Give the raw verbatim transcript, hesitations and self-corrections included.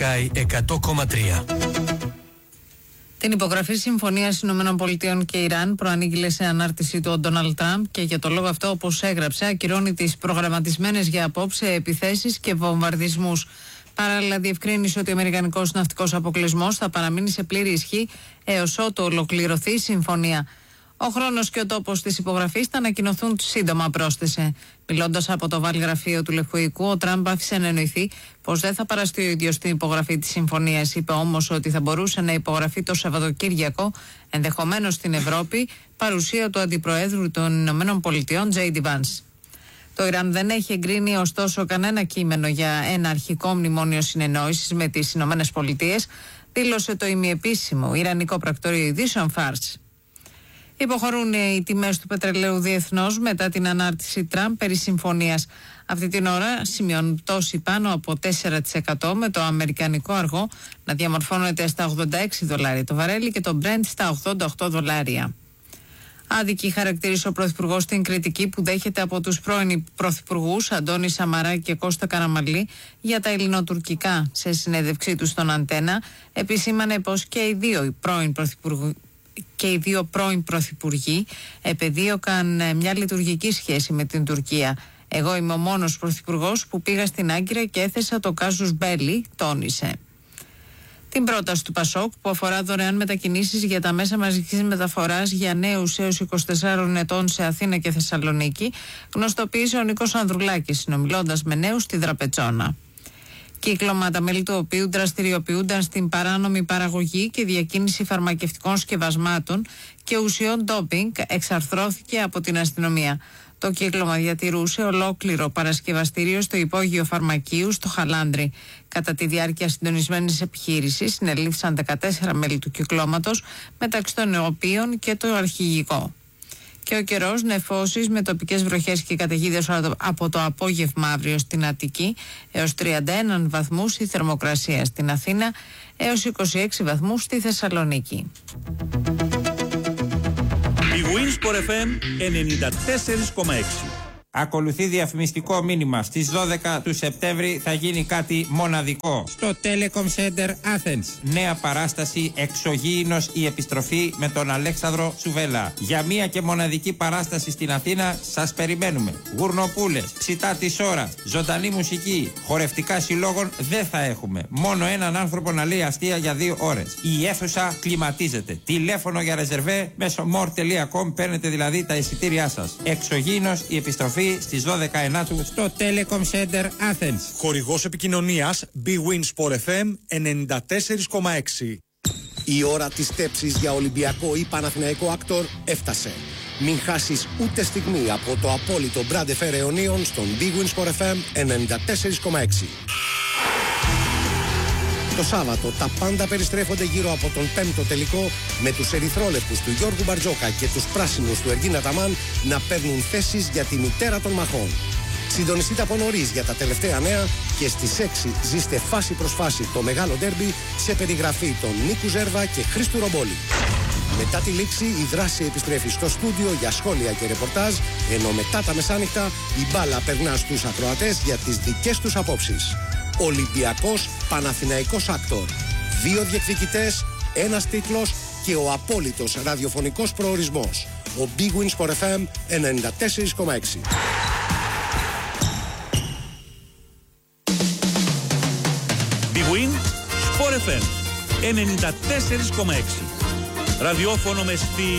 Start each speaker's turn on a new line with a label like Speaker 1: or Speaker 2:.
Speaker 1: εκατό κόμμα τρία.
Speaker 2: Την υπογραφή συμφωνίας ΗΠΑ και Ιράν προανήγγειλε σε ανάρτηση του ο Ντόναλντ Τραμπ και για το λόγο αυτό, όπως έγραψε, ακυρώνει τις προγραμματισμένες για απόψε επιθέσεις και βομβαρδισμούς. Παράλληλα, διευκρίνησε ότι ο αμερικανικός ναυτικός αποκλεισμός θα παραμείνει σε πλήρη ισχύ έως ότου ολοκληρωθεί η συμφωνία. Ο χρόνος και ο τόπος της υπογραφής θα ανακοινωθούν σύντομα, πρόσθεσε. Μιλώντας από το βαλγραφείο του Λευκού Οίκου, ο Τραμπ άφησε να εννοηθεί πως δεν θα παραστεί ο ίδιος στην υπογραφή της συμφωνίας. Είπε όμως ότι θα μπορούσε να υπογραφεί το Σαββατοκύριακο, ενδεχομένως στην Ευρώπη, παρουσία του Αντιπροέδρου των Ηνωμένων Πολιτειών, Τζέι Ντι Vance. Το Ιράν δεν έχει εγκρίνει ωστόσο κανένα κείμενο για ένα αρχικό μνημόνιο συνεννόησης με τις Ηνωμένες Πολιτείες, δήλωσε το ημιεπίσημο Ιρανικό Πρακτορείο Ειδήσεων Φάρς. Υποχωρούν οι τιμές του πετρελαίου διεθνώς μετά την ανάρτηση Τραμπ περί συμφωνίας. Αυτή την ώρα σημειώνουν πτώση πάνω από τέσσερα τοις εκατό, με το αμερικανικό αργό να διαμορφώνεται στα ογδόντα έξι δολάρια το βαρέλι και το Brent στα ογδόντα οκτώ δολάρια. Άδικη χαρακτήρισε ο Πρωθυπουργός την κριτική που δέχεται από τους πρώην Πρωθυπουργούς Αντώνη Σαμαρά και Κώστα Καραμανλή για τα ελληνοτουρκικά. Σε συνέντευξή του στον Αντένα, επισήμανε πως και οι δύο πρώην Πρωθυπουργοί και οι δύο πρώην πρωθυπουργοί επεδίωκαν μια λειτουργική σχέση με την Τουρκία. Εγώ είμαι ο μόνος πρωθυπουργός που πήγα στην Άγκυρα και έθεσα το κάζους μπέλι, τόνισε. Την πρόταση του Πασόκ που αφορά δωρεάν μετακινήσεις για τα μέσα μαζικής μεταφοράς για νέους έως είκοσι τεσσάρων ετών σε Αθήνα και Θεσσαλονίκη γνωστοποίησε ο Νίκος Ανδρουλάκης συνομιλώντας με νέους στη Δραπετσόνα. Κύκλωμα, τα μέλη του οποίου δραστηριοποιούνταν στην παράνομη παραγωγή και διακίνηση φαρμακευτικών σκευασμάτων και ουσιών ντόπινγκ, εξαρθρώθηκε από την αστυνομία. Το κύκλωμα διατηρούσε ολόκληρο παρασκευαστήριο στο υπόγειο φαρμακείου στο Χαλάνδρι. Κατά τη διάρκεια συντονισμένης επιχείρησης συνελήφθησαν δεκατέσσερα μέλη του κυκλώματος, μεταξύ των οποίων και το αρχηγικό. Και ο καιρός, νεφώσεις με τοπικές βροχές και καταιγίδες από το απόγευμα αύριο στην Αττική, έως τριάντα ένα βαθμούς η θερμοκρασία στην Αθήνα, έως είκοσι έξι βαθμούς στη Θεσσαλονίκη.
Speaker 3: Η Winsport εφ εμ ενενήντα τέσσερα κόμμα έξι.
Speaker 4: Ακολουθεί διαφημιστικό μήνυμα. Στις δώδεκα του Σεπτέμβρη θα γίνει κάτι μοναδικό στο Telecom Center Athens. Νέα παράσταση Εξωγήινος η επιστροφή με τον Αλέξανδρο Σουβέλα. Για μία και μοναδική παράσταση στην Αθήνα σας περιμένουμε. Γουρνοπούλες, ψητά της ώρας, ζωντανή μουσική, χορευτικά συλλόγων δεν θα έχουμε. Μόνο έναν άνθρωπο να λέει αστεία για δύο ώρες. Η αίθουσα κλιματίζεται. Τηλέφωνο για ρεζερβέ μέσω more τελεία com, παίρνετε δηλαδή τα εισιτήριά σας. Εξωγήινος η επιστροφή στις δώδεκα Ενάτου στο Telecom Center Athens.
Speaker 5: Χορηγός επικοινωνίας Bwin Sport εφ εμ ενενήντα τέσσερα κόμμα έξι.
Speaker 6: Η ώρα της στέψης για Ολυμπιακό ή Παναθηναϊκό Άκτορ έφτασε. Μην χάσεις ούτε στιγμή από το απόλυτο Brand Fair αιωνίων στον Bwin Sport εφ εμ ενενήντα τέσσερα κόμμα έξι. Το Σάββατο τα πάντα περιστρέφονται γύρω από τον πέμπτο τελικό, με τους ερυθρόλευκους του Γιώργου Μπαρτζόκα και τους πράσινους του Εργίνα Ταμάν να παίρνουν θέσεις για τη μητέρα των μαχών. Συντονιστείτε από νωρίς για τα τελευταία νέα και στις έξι ζήστε φάση προς φάση το μεγάλο ντέρμπι σε περιγραφή των Νίκου Ζέρβα και Χρήστου Ρομπόλη. Μετά τη λήξη η δράση επιστρέφει στο στούντιο για σχόλια και ρεπορτάζ, ενώ μετά τα μεσάνυχτα η μπάλα περνά στους ακροατές για τις δικές τους απόψεις. Ολυμπιακός Παναθηναϊκός Άκτορ. Δύο διεκδικητές, ένας τίτλος και ο απόλυτος ραδιοφωνικός προορισμός. Ο Big Win Sport εφ εμ ενενήντα τέσσερα κόμμα έξι.
Speaker 3: Big Win Sport εφ εμ ενενήντα τέσσερα κόμμα έξι. Ραδιόφωνο με στυλ